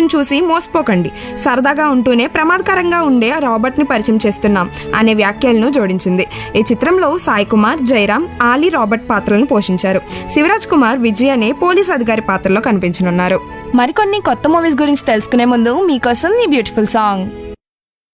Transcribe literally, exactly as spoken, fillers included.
ను చూసి మోసపోకండి, సరదాగా ఉంటూనే ప్రమాదకరంగా ఉండే రాబర్ట్ ని పరిచయం చేస్తున్నాం అనే వ్యాఖ్యలను జోడించింది. ఈ చిత్రంలో సాయి కుమార్, జయరాం, ఆలీ రాబర్ట్ పాత్రలను పోషించారు. శివరాజ్ కుమార్ విజయ్ అనే పోలీస్ అధికారి పాత్రలో కనిపించనున్నారు. మరికొన్ని కొత్త మూవీస్ గురించి తెలుసుకునే ముందు మీకోసం ఈ బ్యూటిఫుల్ సాంగ్.